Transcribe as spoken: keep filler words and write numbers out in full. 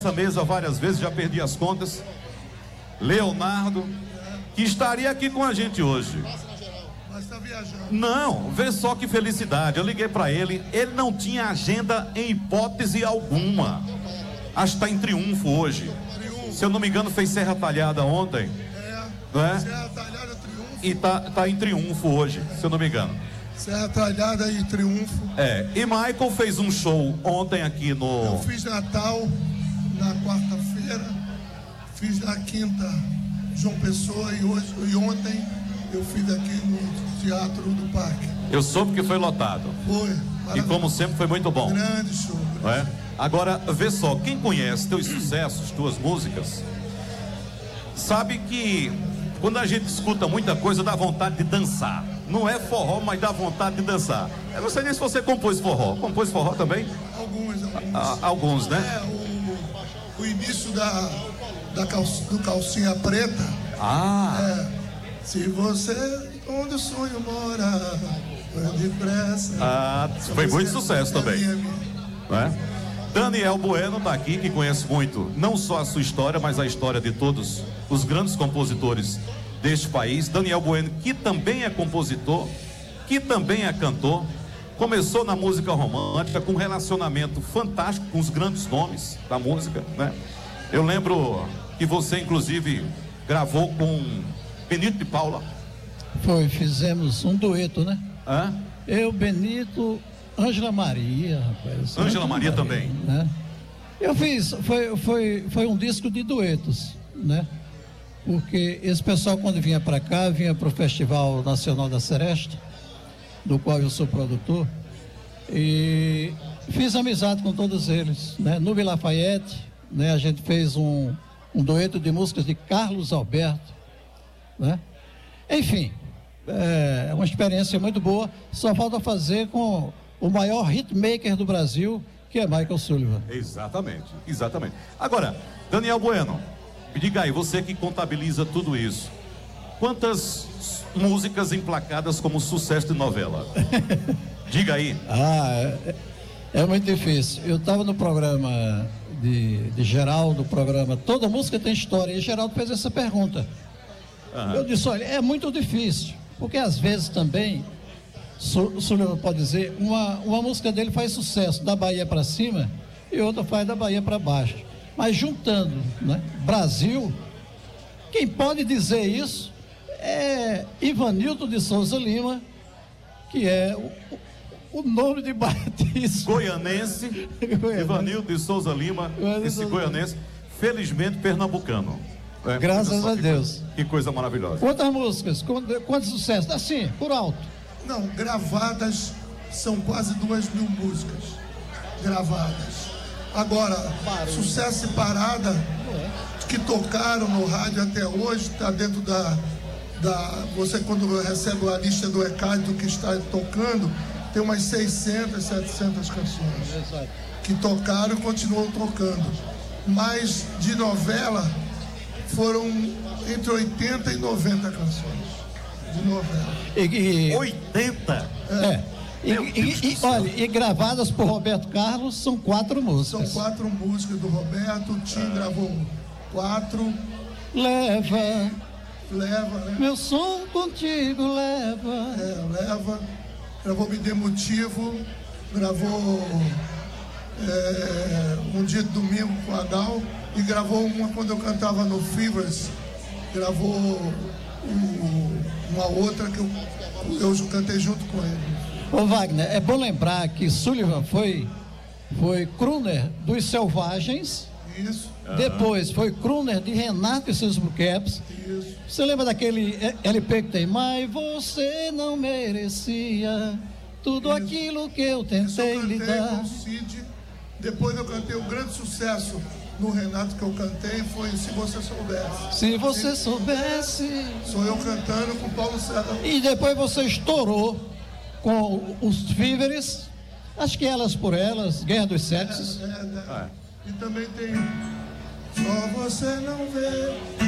essa mesa várias vezes, já perdi as contas. Leonardo, que estaria aqui com a gente hoje. Mas está viajando. Não, vê só que felicidade. Eu liguei para ele, ele não tinha agenda em hipótese alguma. Acho que está em triunfo hoje. Triunfo. Se eu não me engano, fez Serra Talhada ontem. É, não é? Serra Talhada, Triunfo. E tá, tá em triunfo hoje, se eu não me engano. Serra Talhada e Triunfo. É, e Michael fez um show ontem aqui no... Eu fiz Natal na quarta-feira, fiz na quinta João Pessoa e, hoje, e ontem eu fiz aqui no Teatro do Parque. Eu soube que foi lotado. Foi. E como sempre foi muito bom. Grande show. Grande Não é? Agora, vê só, quem conhece teus sucessos, tuas músicas, sabe que quando a gente escuta muita coisa, dá vontade de dançar. Não é forró, mas dá vontade de dançar. Eu não sei nem se você compôs forró. Compôs forró também? Alguns, alguns. Ah, alguns, né? É, o, o início da, da cal, do Calcinha Preta. Ah. É, se você, onde o sonho mora, vai depressa. Ah, foi muito sucesso é também. Minha, minha. Não é? Daniel Bueno está aqui, que conhece muito, não só a sua história, mas a história de todos os grandes compositores deste país. Daniel Bueno, que também é compositor, que também é cantor, começou na música romântica com um relacionamento fantástico com os grandes nomes da música, né? Eu lembro que você, inclusive, gravou com Benito de Paula. Foi, fizemos um dueto, né? Hã? Eu, Benito, Ângela Maria, rapaz. Ângela Maria também. Né? Eu fiz, foi, foi, foi um disco de duetos, né? Porque esse pessoal, quando vinha para cá, vinha para o Festival Nacional da Seresta, do qual eu sou produtor, e fiz amizade com todos eles, né? Nube Lafayette, né? A gente fez um, um dueto de músicas de Carlos Alberto, né? Enfim, é uma experiência muito boa. Só falta fazer com o maior hitmaker do Brasil, que é Michael Sullivan. Exatamente, exatamente. Agora, Daniel Bueno, me diga aí, você que contabiliza tudo isso, quantas músicas emplacadas como sucesso de novela? Diga aí. Ah, é, é muito difícil. Eu estava no programa de, de Geraldo, programa Toda Música Tem História, e Geraldo fez essa pergunta. Uhum. Eu disse, olha, é muito difícil, porque às vezes também, o senhor pode dizer, uma, uma música dele faz sucesso da Bahia para cima e outra faz da Bahia para baixo. Mas juntando, né, Brasil, quem pode dizer isso é Ivanildo de Souza Lima, que é o, o nome de batismo. Goianense, Ivanildo de Souza Lima, esse goianense, felizmente pernambucano. É, graças a Deus. Coisa, que coisa maravilhosa. Quantas músicas? Quantos sucessos? Assim, por alto. Não, gravadas são quase duas mil músicas gravadas. Agora, Barulho. Sucesso e parada que tocaram no rádio até hoje, está dentro da, da. Você, quando recebe a lista do E C A D do que está tocando, tem umas seiscentas, setecentas canções. Exato. Que tocaram e continuam tocando. Mas de novela foram entre oitenta e noventa canções de novela. E, e, oitenta? É. é. E, e, e, olha, e gravadas por Roberto Carlos são quatro músicas. São quatro músicas do Roberto. O Tim ah. gravou quatro. Leva. Leva, né? Meu som contigo leva. É, leva. Gravou Me Dê Motivo. Gravou é, Um Dia de Domingo com a Gal. E gravou uma quando eu cantava no Fevers. Gravou um, uma outra que eu, eu cantei junto com ele. Ô Wagner, é bom lembrar que Sullivan foi, foi crooner dos Selvagens. Isso. Depois foi crooner de Renato e seus Blue Caps. Isso. Você lembra daquele L P que tem? Mas você não merecia tudo Isso. aquilo que eu tentei lhe dar. Com o Cid. Depois eu cantei um grande sucesso no Renato que eu cantei, foi Se Você Soubesse. Se Você Soubesse. Sou eu cantando com Paulo César. E depois você estourou com os Víveres, acho que Elas por Elas, Guerra dos Sexos. É, é, é. E também tem Só Você Não Vê